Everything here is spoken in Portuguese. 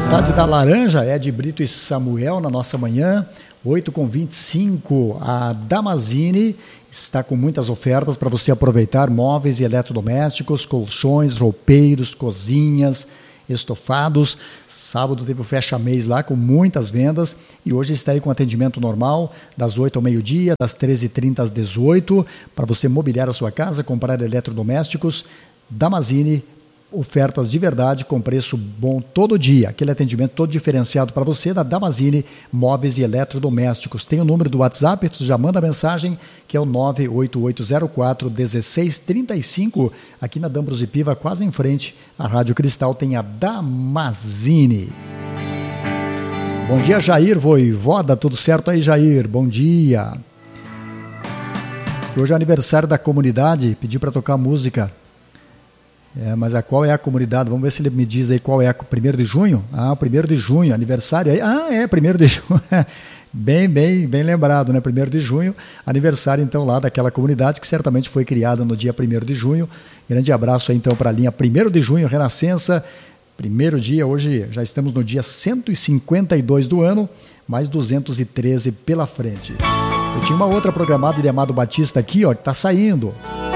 Tempestade da Laranja, Ed Brito e Samuel na nossa manhã, 8h25. A Damazini está com muitas ofertas para você aproveitar: móveis e eletrodomésticos, colchões, roupeiros, cozinhas, estofados. Sábado teve o fecha-mês lá com muitas vendas e hoje está aí com atendimento normal das 8 ao meio-dia, das 13h30 às 18h, para você mobiliar a sua casa, comprar eletrodomésticos. Damazini, ofertas de verdade com preço bom todo dia. Aquele atendimento todo diferenciado para você da Damazini Móveis e Eletrodomésticos. Tem o número do WhatsApp, você já manda mensagem, que é o 98804-1635. Aqui na D'Ambrosio Piva, quase em frente à Rádio Cristal, tem a Damazini. Bom dia, Jair Voivoda. Tudo certo aí, Jair? Bom dia. Hoje é aniversário da comunidade. Pedi para tocar música. Mas qual é a comunidade? Vamos ver se ele me diz aí qual é. 1º de junho? Ah, 1º de junho, aniversário aí. Ah, 1º de junho. Bem lembrado, né? 1º de junho, aniversário então lá daquela comunidade que certamente foi criada no dia 1º de junho. Grande abraço aí então para a linha 1º de junho, Renascença. Primeiro dia, hoje já estamos no dia 152 do ano, mais 213 pela frente. Eu tinha uma outra programada de Amado Batista aqui, ó, que tá saindo.